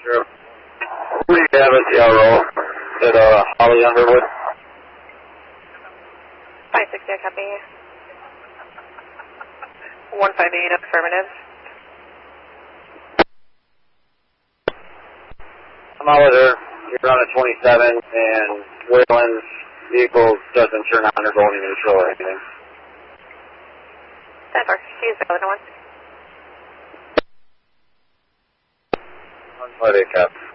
Sure. Who do you have at the RO? Is it Holly Underwood? 560, I copy. 158, affirmative. I'm out with her. You're on a 27, and Wayland's vehicle doesn't turn on or go into neutral or anything. That works. She's the other one. 158, Cap.